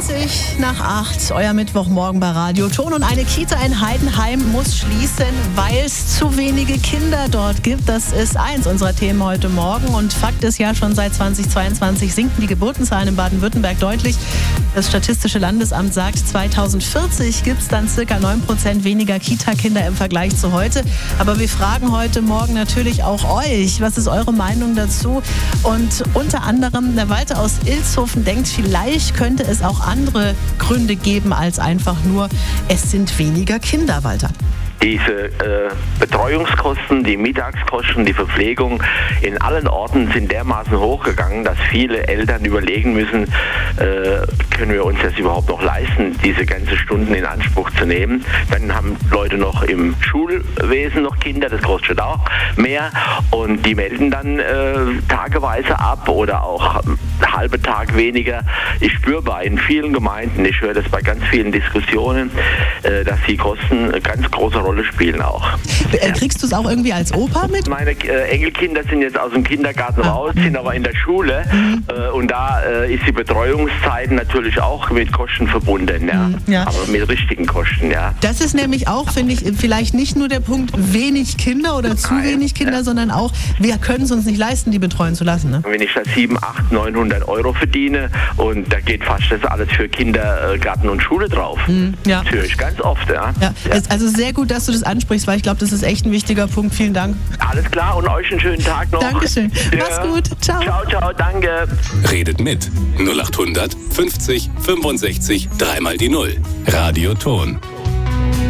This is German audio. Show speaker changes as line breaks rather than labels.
20:20, euer Mittwochmorgen bei Radio Ton. Und eine Kita in Heidenheim muss schließen, weil es zu wenige Kinder dort gibt. Das ist eins unserer Themen heute Morgen. Und Fakt ist ja, schon seit 2022 sinken die Geburtenzahlen in Baden-Württemberg deutlich. Das Statistische Landesamt sagt, 2040 gibt es dann ca. 9% weniger Kita-Kinder im Vergleich zu heute. Aber wir fragen heute Morgen natürlich auch euch, was ist eure Meinung dazu? Und unter anderem der Walter aus Ilshofen denkt, vielleicht könnte es auch andere Gründe geben als einfach nur, es sind weniger Kinder, Walter.
Diese Betreuungskosten, die Mittagskosten, die Verpflegung in allen Orten sind dermaßen hochgegangen, dass viele Eltern überlegen müssen, können wir uns das überhaupt noch leisten, diese ganzen Stunden in Anspruch zu nehmen. Dann haben Leute noch im Schulwesen noch Kinder, das kostet auch mehr und die melden dann tageweise ab oder auch einen halben Tag weniger. Ich spürbar in vielen Gemeinden, ich höre das bei ganz vielen Diskussionen, dass die Kosten eine ganz große Rolle spielen auch.
Kriegst du es auch irgendwie als Opa mit?
Meine Enkelkinder sind jetzt aus dem Kindergarten raus, sind aber in der Schule und da ist die Betreuungszeit natürlich auch mit Kosten verbunden, ja. Aber mit richtigen Kosten, ja.
Das ist nämlich auch, finde ich, vielleicht nicht nur der Punkt wenig Kinder oder zu wenig Kinder, sondern auch, wir können es uns nicht leisten, die betreuen zu lassen. Ne?
Wenn ich da 700, 800, 900 Euro verdiene und da geht fast das alles für Kindergarten und Schule drauf.
Ja.
Das höre ich ganz oft, ja.
Also sehr gut, dass du das ansprichst, weil ich glaube, das ist echt ein wichtiger Punkt. Vielen Dank.
Alles klar und euch einen schönen Tag noch.
Dankeschön. Ja. Mach's gut. Ciao.
Ciao, ciao, danke.
Redet mit 0800 50 65 3 mal die 0. Radio Ton.